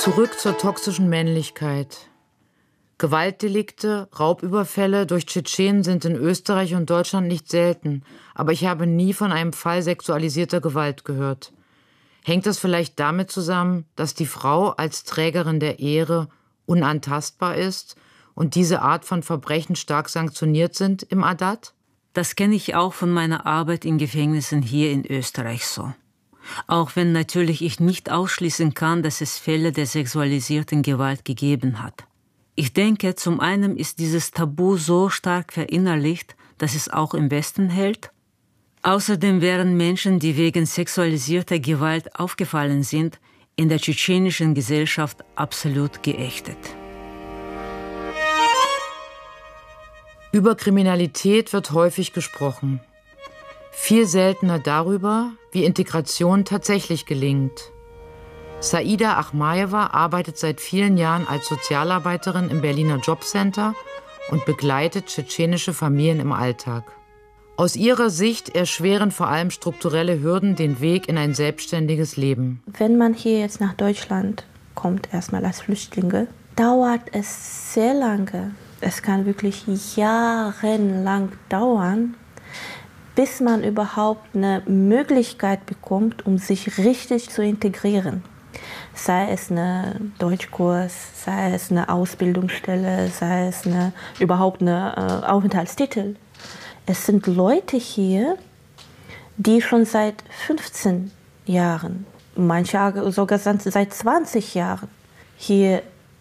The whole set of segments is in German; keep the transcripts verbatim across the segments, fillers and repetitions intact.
Zurück zur toxischen Männlichkeit. Gewaltdelikte, Raubüberfälle durch Tschetschenen sind in Österreich und Deutschland nicht selten, aber ich habe nie von einem Fall sexualisierter Gewalt gehört. Hängt das vielleicht damit zusammen, dass die Frau als Trägerin der Ehre unantastbar ist und diese Art von Verbrechen stark sanktioniert sind im Adat? Das kenne ich auch von meiner Arbeit in Gefängnissen hier in Österreich so. Auch wenn natürlich ich nicht ausschließen kann, dass es Fälle der sexualisierten Gewalt gegeben hat. Ich denke, zum einen ist dieses Tabu so stark verinnerlicht, dass es auch im Westen hält. Außerdem wären Menschen, die wegen sexualisierter Gewalt aufgefallen sind, in der tschetschenischen Gesellschaft absolut geächtet. Über Kriminalität wird häufig gesprochen. Viel seltener darüber, wie Integration tatsächlich gelingt. Saida Achmajewa arbeitet seit vielen Jahren als Sozialarbeiterin im Berliner Jobcenter und begleitet tschetschenische Familien im Alltag. Aus ihrer Sicht erschweren vor allem strukturelle Hürden den Weg in ein selbstständiges Leben. Wenn man hier jetzt nach Deutschland kommt, erstmal als Flüchtlinge, dauert es sehr lange. Es kann wirklich jahrelang dauern, bis man überhaupt eine Möglichkeit bekommt, um sich richtig zu integrieren. Sei es ein Deutschkurs, sei es eine Ausbildungsstelle, sei es eine, überhaupt ein äh, Aufenthaltstitel. Es sind Leute hier, die schon seit fünfzehn Jahren, manche sogar seit zwanzig Jahren hier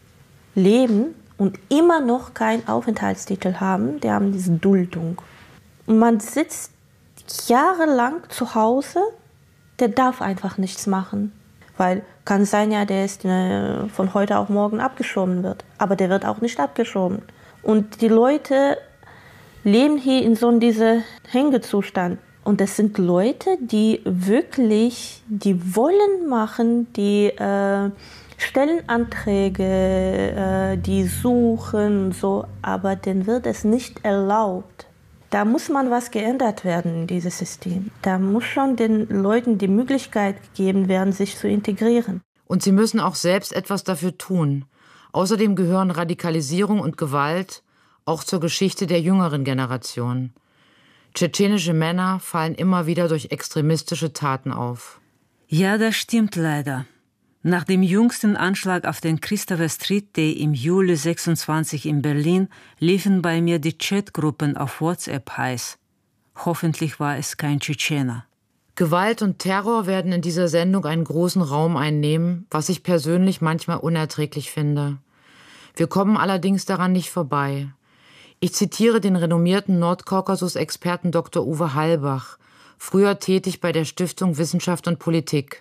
leben und immer noch keinen Aufenthaltstitel haben. Die haben diese Duldung. Man sitzt jahrelang zu Hause, der darf einfach nichts machen. Weil kann sein, ja, der ist äh, von heute auf morgen abgeschoben wird. Aber der wird auch nicht abgeschoben. Und die Leute leben hier in so einem Hängezustand. Und das sind Leute, die wirklich, die wollen machen, die äh, Stellenanträge, äh, die suchen, so, aber denen wird es nicht erlaubt. Da muss man was geändert werden in dieses System. Da muss schon den Leuten die Möglichkeit gegeben werden, sich zu integrieren. Und sie müssen auch selbst etwas dafür tun. Außerdem gehören Radikalisierung und Gewalt auch zur Geschichte der jüngeren Generation. Tschetschenische Männer fallen immer wieder durch extremistische Taten auf. Ja, das stimmt leider. Nach dem jüngsten Anschlag auf den Christopher Street Day im Juli sechsundzwanzig in Berlin liefen bei mir die Chatgruppen auf WhatsApp heiß. Hoffentlich war es kein Tschetschener. Gewalt und Terror werden in dieser Sendung einen großen Raum einnehmen, was ich persönlich manchmal unerträglich finde. Wir kommen allerdings daran nicht vorbei. Ich zitiere den renommierten Nordkaukasus-Experten Doktor Uwe Hallbach, früher tätig bei der Stiftung Wissenschaft und Politik.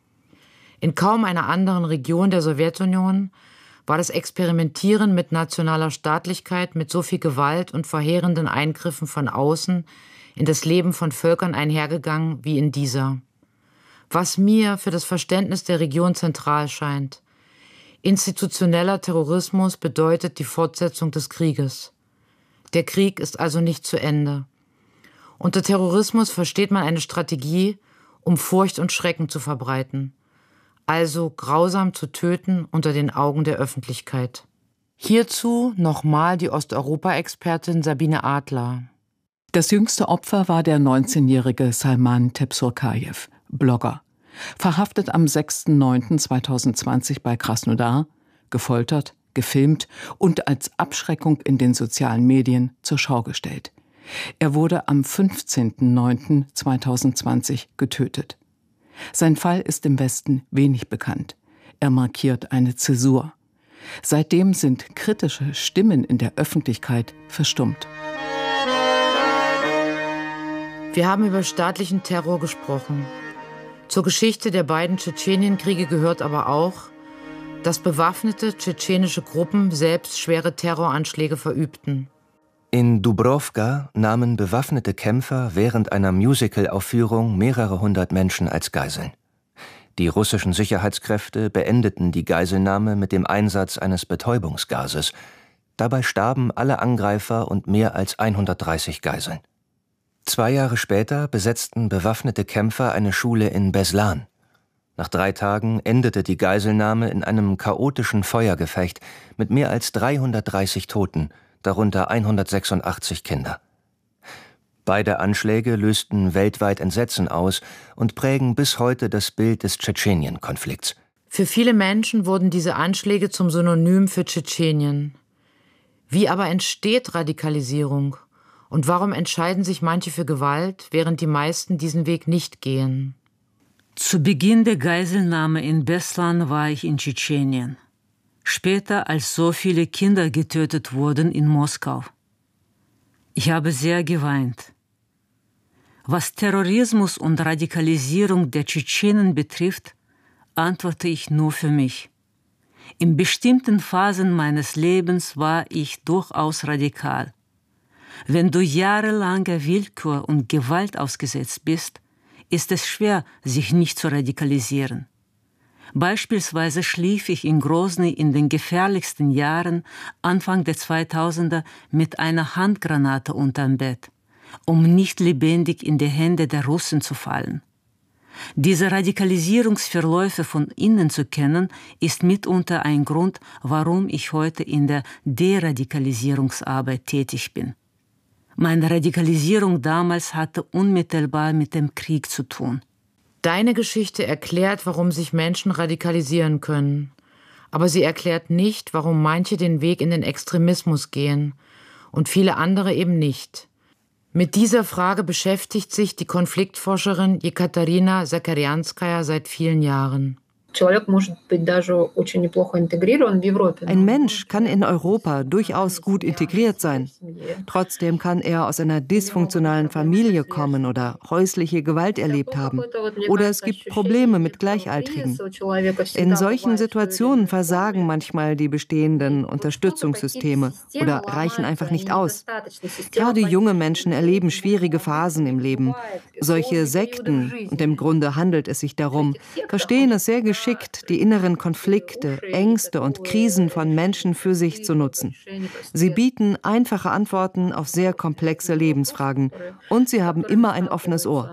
In kaum einer anderen Region der Sowjetunion war das Experimentieren mit nationaler Staatlichkeit mit so viel Gewalt und verheerenden Eingriffen von außen in das Leben von Völkern einhergegangen wie in dieser. Was mir für das Verständnis der Region zentral scheint: institutioneller Terrorismus bedeutet die Fortsetzung des Krieges. Der Krieg ist also nicht zu Ende. Unter Terrorismus versteht man eine Strategie, um Furcht und Schrecken zu verbreiten. Also grausam zu töten unter den Augen der Öffentlichkeit. Hierzu nochmal die Osteuropa-Expertin Sabine Adler. Das jüngste Opfer war der neunzehnjährige Salman Tepsurkajew, Blogger, verhaftet am sechsten neunten zweitausendzwanzig bei Krasnodar, gefoltert, gefilmt und als Abschreckung in den sozialen Medien zur Schau gestellt. Er wurde am fünfzehnten neunten zweitausendzwanzig getötet. Sein Fall ist im Westen wenig bekannt. Er markiert eine Zäsur. Seitdem sind kritische Stimmen in der Öffentlichkeit verstummt. Wir haben über staatlichen Terror gesprochen. Zur Geschichte der beiden Tschetschenienkriege gehört aber auch, dass bewaffnete tschetschenische Gruppen selbst schwere Terroranschläge verübten. In Dubrovka nahmen bewaffnete Kämpfer während einer Musical-Aufführung mehrere hundert Menschen als Geiseln. Die russischen Sicherheitskräfte beendeten die Geiselnahme mit dem Einsatz eines Betäubungsgases. Dabei starben alle Angreifer und mehr als hundertdreißig Geiseln. Zwei Jahre später besetzten bewaffnete Kämpfer eine Schule in Beslan. Nach drei Tagen endete die Geiselnahme in einem chaotischen Feuergefecht mit mehr als dreihundertdreißig Toten, darunter hundertsechsundachtzig Kinder. Beide Anschläge lösten weltweit Entsetzen aus und prägen bis heute das Bild des Tschetschenien-Konflikts. Für viele Menschen wurden diese Anschläge zum Synonym für Tschetschenien. Wie aber entsteht Radikalisierung? Und warum entscheiden sich manche für Gewalt, während die meisten diesen Weg nicht gehen? Zu Beginn der Geiselnahme in Beslan war ich in Tschetschenien. Später, als so viele Kinder getötet wurden, in Moskau. Ich habe sehr geweint. Was Terrorismus und Radikalisierung der Tschetschenen betrifft, antworte ich nur für mich. In bestimmten Phasen meines Lebens war ich durchaus radikal. Wenn du jahrelanger Willkür und Gewalt ausgesetzt bist, ist es schwer, sich nicht zu radikalisieren. Beispielsweise schlief ich in Grosny in den gefährlichsten Jahren, Anfang der zweitausender, mit einer Handgranate unterm Bett, um nicht lebendig in die Hände der Russen zu fallen. Diese Radikalisierungsverläufe von innen zu kennen, ist mitunter ein Grund, warum ich heute in der Deradikalisierungsarbeit tätig bin. Meine Radikalisierung damals hatte unmittelbar mit dem Krieg zu tun. Deine Geschichte erklärt, warum sich Menschen radikalisieren können. Aber sie erklärt nicht, warum manche den Weg in den Extremismus gehen und viele andere eben nicht. Mit dieser Frage beschäftigt sich die Konfliktforscherin Jekaterina Zakarianskaja seit vielen Jahren. Ein Mensch kann in Europa durchaus gut integriert sein. Trotzdem kann er aus einer dysfunktionalen Familie kommen oder häusliche Gewalt erlebt haben. Oder es gibt Probleme mit Gleichaltrigen. In solchen Situationen versagen manchmal die bestehenden Unterstützungssysteme oder reichen einfach nicht aus. Gerade junge Menschen erleben schwierige Phasen im Leben. Solche Sekten, und im Grunde handelt es sich darum, verstehen es sehr geschickt, die inneren Konflikte, Ängste und Krisen von Menschen für sich zu nutzen. Sie bieten einfache Antworten auf sehr komplexe Lebensfragen und sie haben immer ein offenes Ohr.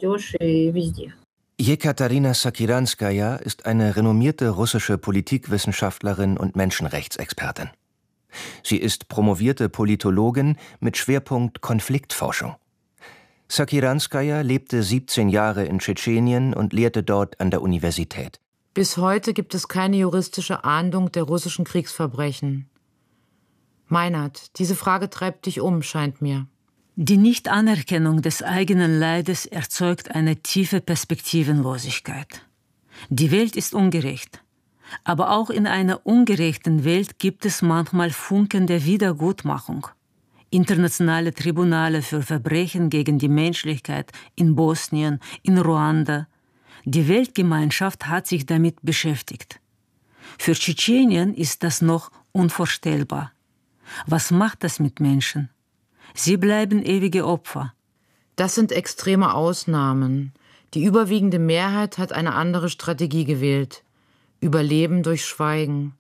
Jekaterina Zakarianskaja ist eine renommierte russische Politikwissenschaftlerin und Menschenrechtsexpertin. Sie ist promovierte Politologin mit Schwerpunkt Konfliktforschung. Zakarianskaja lebte siebzehn Jahre in Tschetschenien und lehrte dort an der Universität. Bis heute gibt es keine juristische Ahndung der russischen Kriegsverbrechen. Meinert, diese Frage treibt dich um, scheint mir. Die Nichtanerkennung des eigenen Leides erzeugt eine tiefe Perspektivenlosigkeit. Die Welt ist ungerecht. Aber auch in einer ungerechten Welt gibt es manchmal Funken der Wiedergutmachung. Internationale Tribunale für Verbrechen gegen die Menschlichkeit in Bosnien, in Ruanda. Die Weltgemeinschaft hat sich damit beschäftigt. Für Tschetschenien ist das noch unvorstellbar. Was macht das mit Menschen? Sie bleiben ewige Opfer. Das sind extreme Ausnahmen. Die überwiegende Mehrheit hat eine andere Strategie gewählt. Überleben durch Schweigen.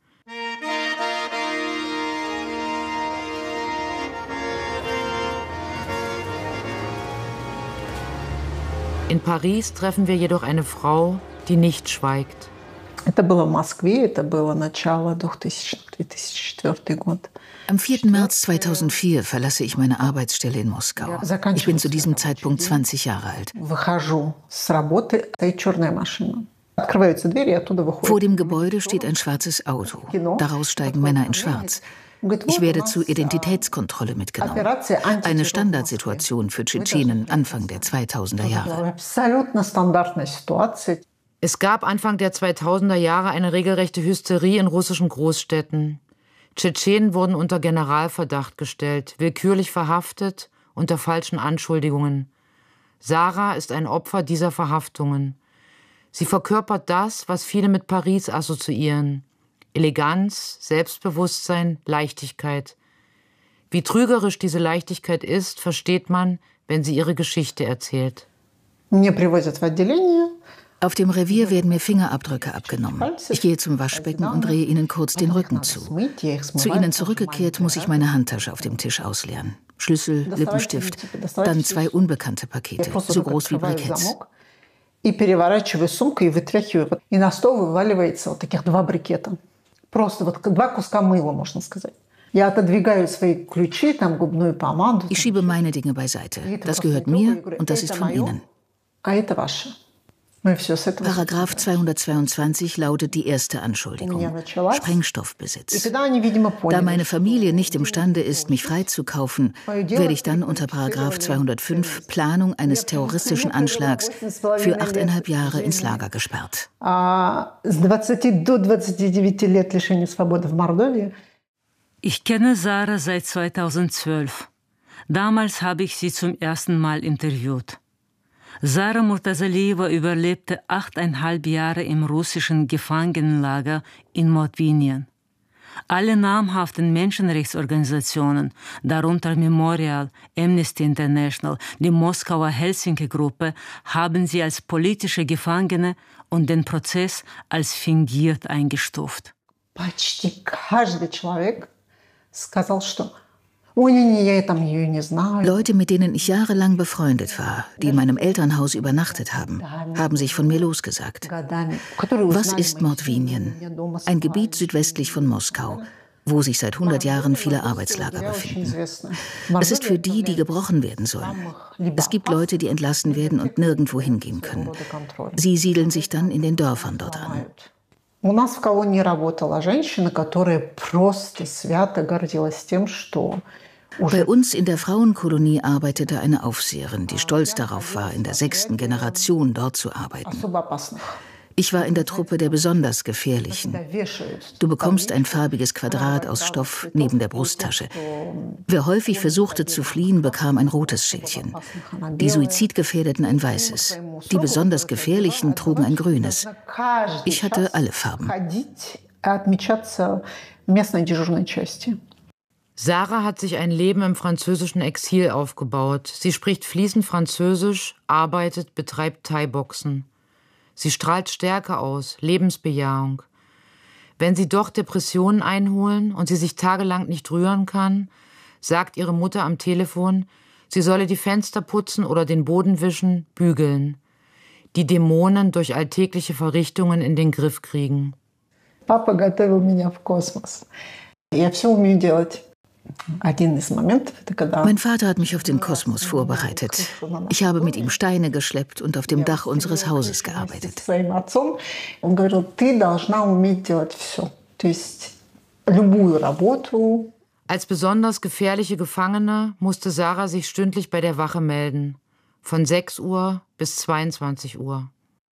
In Paris treffen wir jedoch eine Frau, die nicht schweigt. Am vierten März zweitausendvier verlasse ich meine Arbeitsstelle in Moskau. Ich bin zu diesem Zeitpunkt zwanzig Jahre alt. Vor dem Gebäude steht ein schwarzes Auto. Daraus steigen Männer in Schwarz. Ich werde zur Identitätskontrolle mitgenommen. Eine Standardsituation für Tschetschenen Anfang der zweitausender Jahre. Es gab Anfang der zweitausender Jahre eine regelrechte Hysterie in russischen Großstädten. Tschetschenen wurden unter Generalverdacht gestellt, willkürlich verhaftet, unter falschen Anschuldigungen. Sarah ist ein Opfer dieser Verhaftungen. Sie verkörpert das, was viele mit Paris assoziieren. Eleganz, Selbstbewusstsein, Leichtigkeit. Wie trügerisch diese Leichtigkeit ist, versteht man, wenn sie ihre Geschichte erzählt. Auf dem Revier werden mir Fingerabdrücke abgenommen. Ich gehe zum Waschbecken und drehe ihnen kurz den Rücken zu. Zu ihnen zurückgekehrt muss ich meine Handtasche auf dem Tisch ausleeren. Schlüssel, Lippenstift, dann zwei unbekannte Pakete, so groß wie Briketts. и переворачиваю сумку и вытряхиваю. И на стол вываливается вот таких два брикета. Просто вот два куска мыла, можно сказать. Я отодвигаю свои ключи, там губную помаду. Ich schiebe meine Dinge beiseite. Das gehört mir und das ist von Ihnen. А это ваше. Paragraph zweihundertzweiundzwanzig lautet die erste Anschuldigung: Sprengstoffbesitz. Da meine Familie nicht imstande ist, mich freizukaufen, werde ich dann unter Paragraph zweihundertfünf Planung eines terroristischen Anschlags für achteinhalb Jahre ins Lager gesperrt. Ich kenne Sarah seit zweitausendzwölf. Damals habe ich sie zum ersten Mal interviewt. Sarah Murtazalieva überlebte achteinhalb Jahre im russischen Gefangenenlager in Mordvinien. Alle namhaften Menschenrechtsorganisationen, darunter Memorial, Amnesty International, die Moskauer Helsinki-Gruppe, haben sie als politische Gefangene und den Prozess als fingiert eingestuft. Почти каждый человек сказал, что Leute, mit denen ich jahrelang befreundet war, die in meinem Elternhaus übernachtet haben, haben sich von mir losgesagt. Was ist Mordvinien? Ein Gebiet südwestlich von Moskau, wo sich seit hundert Jahren viele Arbeitslager befinden. Es ist für die, die gebrochen werden sollen. Es gibt Leute, die entlassen werden und nirgendwo hingehen können. Sie siedeln sich dann in den Dörfern dort an. У нас в колонии работала женщина, которая просто свято гордилась тем, что Bei uns in der Frauenkolonie arbeitete eine Aufseherin, die stolz darauf war, in der sechsten Generation dort zu arbeiten. Ich war in der Truppe der besonders Gefährlichen. Du bekommst ein farbiges Quadrat aus Stoff neben der Brusttasche. Wer häufig versuchte zu fliehen, bekam ein rotes Schildchen. Die Suizidgefährdeten ein weißes. Die besonders Gefährlichen trugen ein grünes. Ich hatte alle Farben. Sarah hat sich ein Leben im französischen Exil aufgebaut. Sie spricht fließend Französisch, arbeitet, betreibt Thai-Boxen. Sie strahlt Stärke aus, Lebensbejahung. Wenn sie doch Depressionen einholen und sie sich tagelang nicht rühren kann, sagt ihre Mutter am Telefon, sie solle die Fenster putzen oder den Boden wischen, bügeln. Die Dämonen durch alltägliche Verrichtungen in den Griff kriegen. Papa готовил меня в космос. Я все умею делать. Mein Vater hat mich auf den Kosmos vorbereitet. Ich habe mit ihm Steine geschleppt und auf dem Dach unseres Hauses gearbeitet. Als besonders gefährliche Gefangene musste Sarah sich stündlich bei der Wache melden. Von sechs Uhr bis zweiundzwanzig Uhr.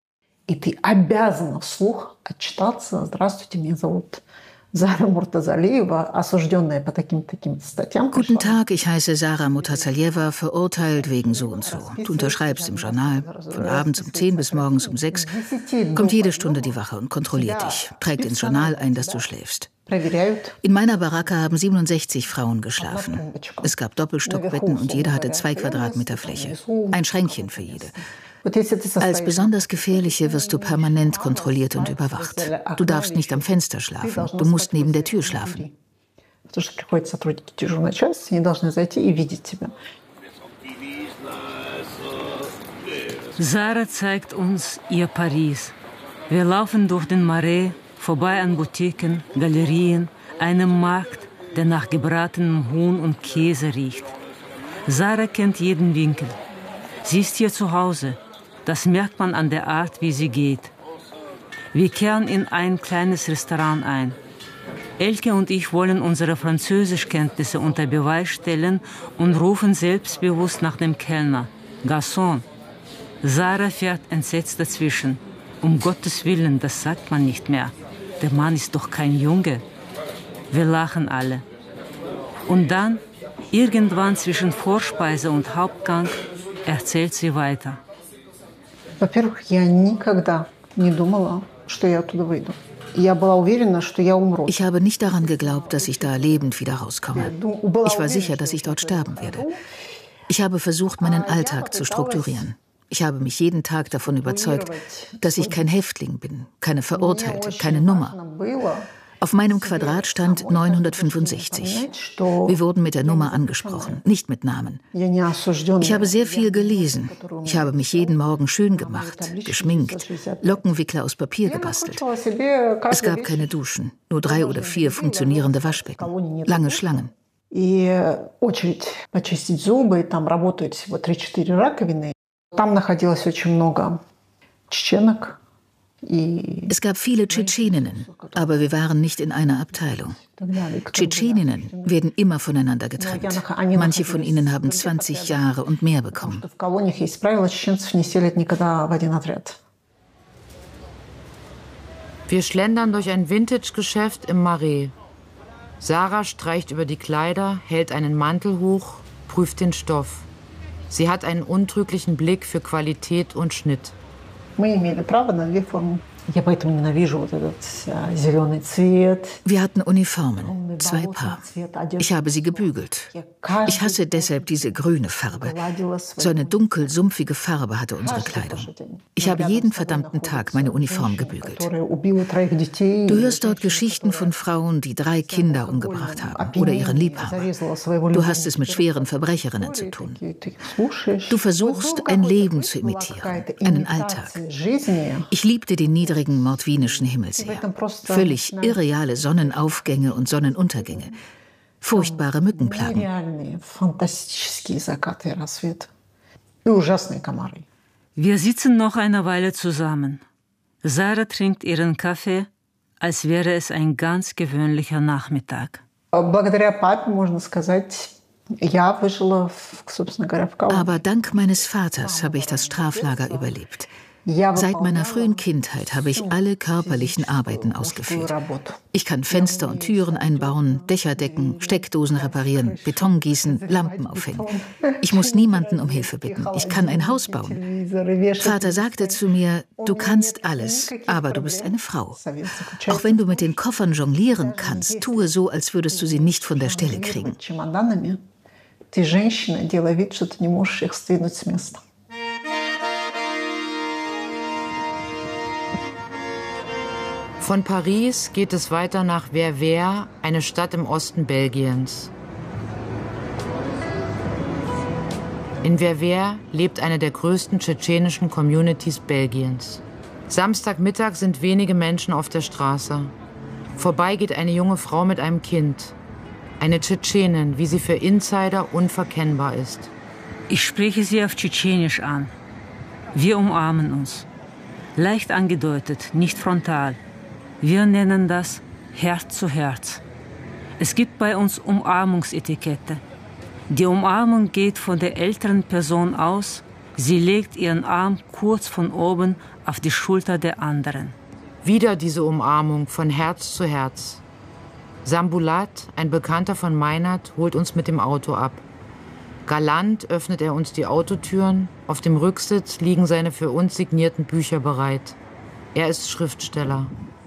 Guten Tag, ich heiße Sarah Murtazalieva, verurteilt wegen so und so. Du unterschreibst im Journal. Von abends um zehn bis morgens um sechs kommt jede Stunde die Wache und kontrolliert dich, trägt ins Journal ein, dass du schläfst. In meiner Baracke haben siebenundsechzig Frauen geschlafen. Es gab Doppelstockbetten und jeder hatte zwei Quadratmeter Fläche. Ein Schränkchen für jede. Als besonders Gefährliche wirst du permanent kontrolliert und überwacht. Du darfst nicht am Fenster schlafen, du musst neben der Tür schlafen. Sarah zeigt uns ihr Paris. Wir laufen durch den Marais, vorbei an Boutiquen, Galerien, einem Markt, der nach gebratenem Huhn und Käse riecht. Sarah kennt jeden Winkel. Sie ist hier zu Hause. Das merkt man an der Art, wie sie geht. Wir kehren in ein kleines Restaurant ein. Elke und ich wollen unsere Französischkenntnisse unter Beweis stellen und rufen selbstbewusst nach dem Kellner. Garçon. Sarah fährt entsetzt dazwischen. Um Gottes Willen, das sagt man nicht mehr. Der Mann ist doch kein Junge. Wir lachen alle. Und dann, irgendwann zwischen Vorspeise und Hauptgang, erzählt sie weiter. Ich habe nicht daran geglaubt, dass ich da lebend wieder rauskomme. Ich war sicher, dass ich dort sterben werde. Ich habe versucht, meinen Alltag zu strukturieren. Ich habe mich jeden Tag davon überzeugt, dass ich kein Häftling bin, keine Verurteilte, keine Nummer. Auf meinem Quadrat stand neunhundertfünfundsechzig. Wir wurden mit der Nummer angesprochen, nicht mit Namen. Ich habe sehr viel gelesen. Ich habe mich jeden Morgen schön gemacht, geschminkt, Lockenwickler aus Papier gebastelt. Es gab keine Duschen, nur drei oder vier funktionierende Waschbecken, lange Schlangen. И очередь почистить зубы, там работают всего три-четыре раковины. Там находилось очень много чеченок. Es gab viele Tschetscheninnen, aber wir waren nicht in einer Abteilung. Tschetscheninnen werden immer voneinander getrennt. Manche von ihnen haben zwanzig Jahre und mehr bekommen. Wir schlendern durch ein Vintage-Geschäft im Marais. Sarah streicht über die Kleider, hält einen Mantel hoch, prüft den Stoff. Sie hat einen untrüglichen Blick für Qualität und Schnitt. Wir hatten Uniformen, zwei Paar. Ich habe sie gebügelt. Ich hasse deshalb diese grüne Farbe. So eine dunkel, sumpfige Farbe hatte unsere Kleidung. Ich habe jeden verdammten Tag meine Uniform gebügelt. Du hörst dort Geschichten von Frauen, die drei Kinder umgebracht haben oder ihren Liebhaber. Du hast es mit schweren Verbrecherinnen zu tun. Du versuchst, ein Leben zu imitieren, einen Alltag. Ich liebte den niedrigen mordvinischen Himmel sehr. Völlig irreale Sonnenaufgänge und Sonnenuntergänge. Furchtbare Mückenplagen. Wir sitzen noch eine Weile zusammen. Sarah trinkt ihren Kaffee, als wäre es ein ganz gewöhnlicher Nachmittag. Aber dank meines Vaters habe ich das Straflager überlebt. Seit meiner frühen Kindheit habe ich alle körperlichen Arbeiten ausgeführt. Ich kann Fenster und Türen einbauen, Dächer decken, Steckdosen reparieren, Beton gießen, Lampen aufhängen. Ich muss niemanden um Hilfe bitten. Ich kann ein Haus bauen. Vater sagte zu mir, du kannst alles, aber du bist eine Frau. Auch wenn du mit den Koffern jonglieren kannst, tue so, als würdest du sie nicht von der Stelle kriegen. Ты женщина, делай вид, что ты не можешь их сдвинуть с места. Von Paris geht es weiter nach Verviers, eine Stadt im Osten Belgiens. In Verviers lebt eine der größten tschetschenischen Communities Belgiens. Samstagmittag sind wenige Menschen auf der Straße. Vorbei geht eine junge Frau mit einem Kind. Eine Tschetschenin, wie sie für Insider unverkennbar ist. Ich spreche sie auf Tschetschenisch an. Wir umarmen uns. Leicht angedeutet, nicht frontal. Wir nennen das Herz zu Herz. Es gibt bei uns Umarmungsetikette. Die Umarmung geht von der älteren Person aus. Sie legt ihren Arm kurz von oben auf die Schulter der anderen. Wieder diese Umarmung von Herz zu Herz. Sambulat, ein Bekannter von Meinert, holt uns mit dem Auto ab. Galant öffnet er uns die Autotüren. Auf dem Rücksitz liegen seine für uns signierten Bücher bereit. Er ist Schriftsteller.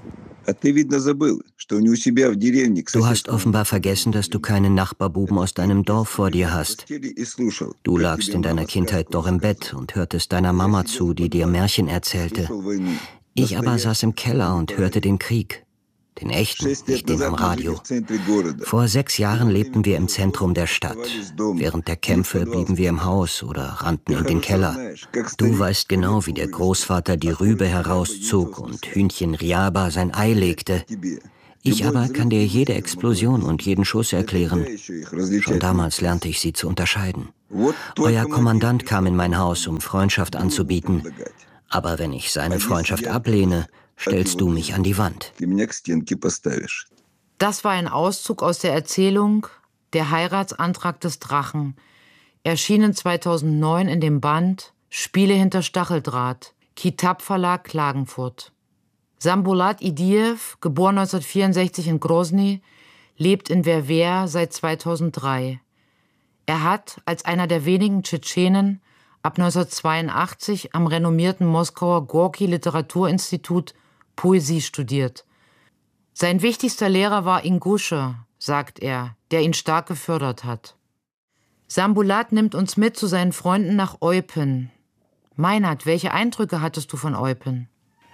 Du hast offenbar vergessen, dass du keinen Nachbarbuben aus deinem Dorf vor dir hast. Du lagst in deiner Kindheit doch im Bett und hörtest deiner Mama zu, die dir Märchen erzählte. Ich aber saß im Keller und hörte den Krieg. Den echten, nicht den am Radio. Vor sechs Jahren lebten wir im Zentrum der Stadt. Während der Kämpfe blieben wir im Haus oder rannten in den Keller. Du weißt genau, wie der Großvater die Rübe herauszog und Hühnchen Riaba sein Ei legte. Ich aber kann dir jede Explosion und jeden Schuss erklären. Schon damals lernte ich sie zu unterscheiden. Euer Kommandant kam in mein Haus, um Freundschaft anzubieten. Aber wenn ich seine Freundschaft ablehne, stellst du mich an die Wand. Das war ein Auszug aus der Erzählung Der Heiratsantrag des Drachen, erschienen zweitausendneun in dem Band Spiele hinter Stacheldraht, Kitab Verlag Klagenfurt. Sambulat Idiev, geboren neunzehnhundertvierundsechzig in Grozny, lebt in Verviers seit zweitausenddrei. Er hat als einer der wenigen Tschetschenen ab neunzehnhundertzweiundachtzig am renommierten Moskauer Gorki-Literaturinstitut Poesie studiert. Sein wichtigster Lehrer war Ingusche, sagt er, der ihn stark gefördert hat. Sambulat nimmt uns mit zu seinen Freunden nach Eupen. Meinert, welche Eindrücke hattest du von Eupen?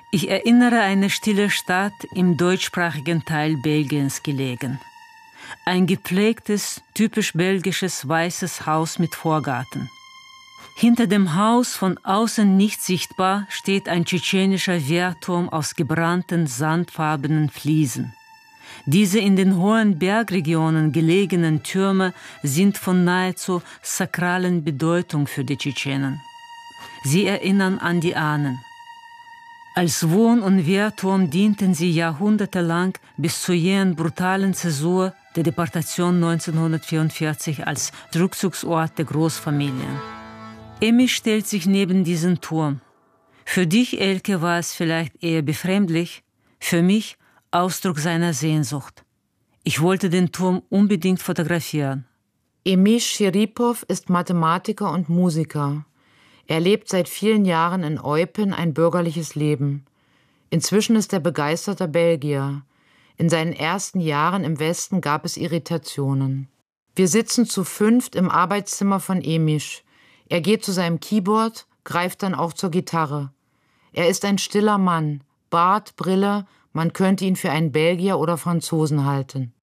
Ich erinnere eine stille Stadt im deutschsprachigen Teil Belgiens gelegen. Ein gepflegtes, typisch belgisches weißes Haus mit Vorgarten. Hinter dem Haus, von außen nicht sichtbar, steht ein tschetschenischer Wehrturm aus gebrannten, sandfarbenen Fliesen. Diese in den hohen Bergregionen gelegenen Türme sind von nahezu sakralen Bedeutung für die Tschetschenen. Sie erinnern an die Ahnen. Als Wohn- und Wehrturm dienten sie jahrhundertelang bis zur jähen brutalen Zäsur der Deportation neunzehnhundertvierundvierzig als Rückzugsort der Großfamilien. Emmy stellt sich neben diesen Turm. Für dich, Elke, war es vielleicht eher befremdlich, für mich Ausdruck seiner Sehnsucht. Ich wollte den Turm unbedingt fotografieren. Emil Schiripov ist Mathematiker und Musiker. Er lebt seit vielen Jahren in Eupen ein bürgerliches Leben. Inzwischen ist er begeisterter Belgier. In seinen ersten Jahren im Westen gab es Irritationen. Wir sitzen zu fünft im Arbeitszimmer von Emisch. Er geht zu seinem Keyboard, greift dann auch zur Gitarre. Er ist ein stiller Mann, Bart, Brille, man könnte ihn für einen Belgier oder Franzosen halten.